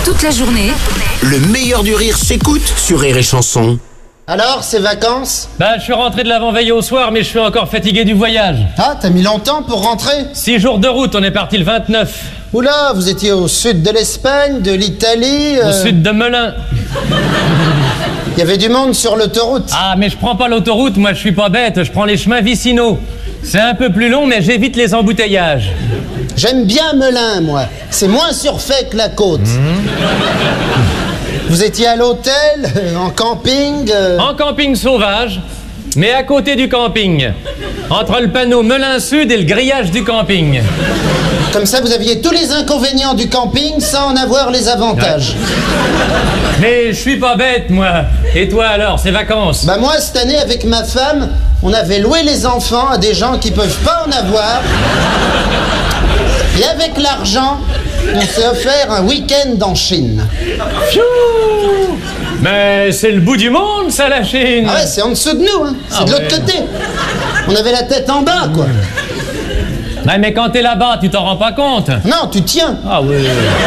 Toute la journée, Le meilleur du rire s'écoute sur Rire et Chanson. Alors, ces vacances? Je suis rentré de l'avant-veille au soir, mais je suis encore fatigué du voyage. Ah, t'as mis longtemps pour rentrer? 6 jours de route, on est parti le 29. Oula, vous étiez au sud de l'Espagne, de l'Italie... Au sud de Melun. Il y avait du monde sur l'autoroute. Ah, mais je prends pas l'autoroute, moi je suis pas bête, je prends les chemins vicinaux. C'est un peu plus long, mais j'évite les embouteillages. J'aime bien Melun, moi. C'est moins surfait que la côte. Vous étiez à l'hôtel, en camping En camping sauvage, mais à côté du camping. Entre le panneau Melun Sud et le grillage du camping. Comme ça, vous aviez tous les inconvénients du camping sans en avoir les avantages. Mais je suis pas bête, moi. Et toi alors, ces vacances? Bah moi, cette année, avec ma femme, on avait loué les enfants à des gens qui peuvent pas en avoir. Et avec l'argent, on s'est offert un week-end en Chine. Pfiou! Mais c'est le bout du monde, ça, la Chine. Ah ouais, c'est en dessous de nous, hein. C'est Ah de l'autre ouais. côté. On avait la tête en bas, quoi. Ouais, mais quand t'es là-bas, tu t'en rends pas compte. Non, tu tiens. Ah oui.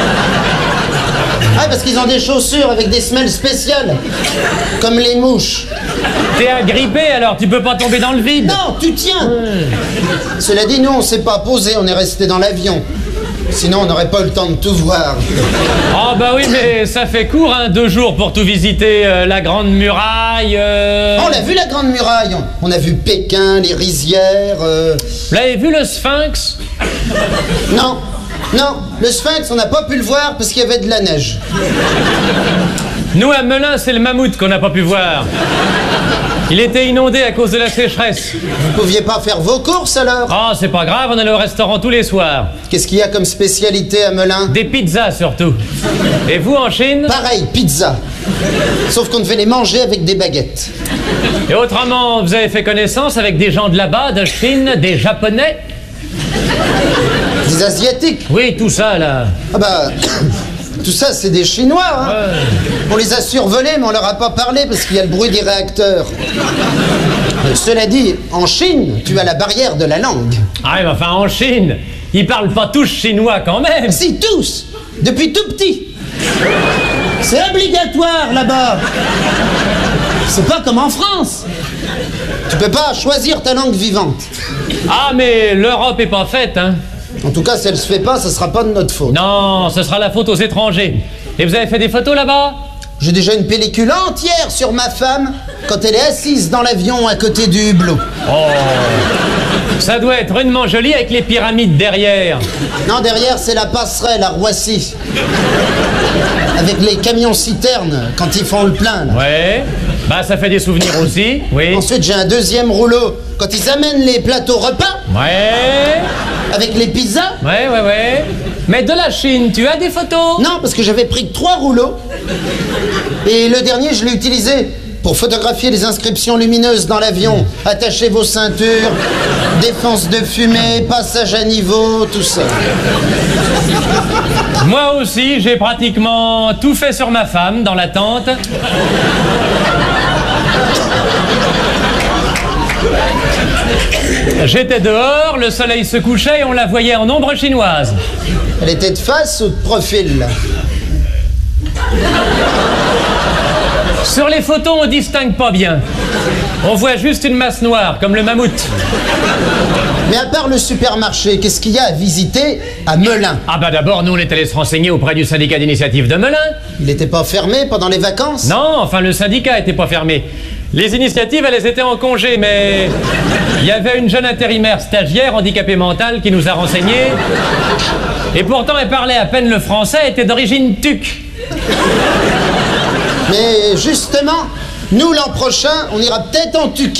Ah, parce qu'ils ont des chaussures avec des semelles spéciales. Comme les mouches. T'es agrippé, alors tu peux pas tomber dans le vide. Non, tu tiens. Cela dit, nous, on s'est pas posé, on est resté dans l'avion. Sinon, on n'aurait pas eu le temps de tout voir. Ah bah oui, mais ça fait court, hein, 2 jours pour tout visiter, la Grande Muraille. On l'a vu, la Grande Muraille. On a vu Pékin, les rizières... Vous l'avez vu le Sphinx? Non, non, le Sphinx, on n'a pas pu le voir parce qu'il y avait de la neige. Nous, à Melun, c'est le mammouth qu'on n'a pas pu voir. Il était inondé à cause de la sécheresse. Vous pouviez pas faire vos courses, alors? Ah, c'est pas grave, on allait au restaurant tous les soirs. Qu'est-ce qu'il y a comme spécialité à Melun? Des pizzas, surtout. Et vous, en Chine? Pareil, pizza. Sauf qu'on devait les manger avec des baguettes. Et autrement, vous avez fait connaissance avec des gens de là-bas, de Chine, des Japonais? Des Asiatiques. Oui, tout ça, là. Ah bah... Tout ça, c'est des Chinois, hein. Ouais. On les a survolés, mais on leur a pas parlé parce qu'il y a le bruit des réacteurs. Cela dit, en Chine, tu as la barrière de la langue. Ah, mais enfin, en Chine, ils parlent pas tous chinois quand même. Si, tous. Depuis tout petit. C'est obligatoire, là-bas. C'est pas comme en France. Tu peux pas choisir ta langue vivante. Ah, mais l'Europe est pas faite, hein. En tout cas, si elle se fait pas, ça sera pas de notre faute. Non, ce sera la faute aux étrangers. Et vous avez fait des photos là-bas? J'ai déjà une pellicule entière sur ma femme quand elle est assise dans l'avion à côté du hublot. Oh, ça doit être rudement joli avec les pyramides derrière. Non, derrière, c'est la passerelle à Roissy. Avec les camions-citernes quand ils font le plein, là. Ouais, bah ça fait des souvenirs aussi, oui. Ensuite, j'ai un deuxième rouleau quand ils amènent les plateaux repas Ouais, avec les pizzas. ouais. Mais de la Chine, tu as des photos? Non, parce que j'avais pris 3 rouleaux. Et le dernier, je l'ai utilisé pour photographier les inscriptions lumineuses dans l'avion. Attachez vos ceintures, défense de fumée, passage à niveau, tout ça. Moi aussi, j'ai pratiquement tout fait sur ma femme dans la tente. J'étais dehors, le soleil se couchait et on la voyait en ombre chinoise. Elle était de face ou de profil, là? Sur les photos, on distingue pas bien. On voit juste une masse noire, comme le mammouth. Mais à part le supermarché, qu'est-ce qu'il y a à visiter à Melun? Ah bah d'abord, nous on est allés se renseigner auprès du syndicat d'initiative de Melun. Il n'était pas fermé pendant les vacances? Non, enfin le syndicat était pas fermé. Les initiatives, elles étaient en congé, mais il y avait une jeune intérimaire stagiaire handicapée mentale qui nous a renseignés. Et pourtant, elle parlait à peine le français, elle était d'origine tuque. Mais justement, nous l'an prochain, on ira peut-être en Turquie.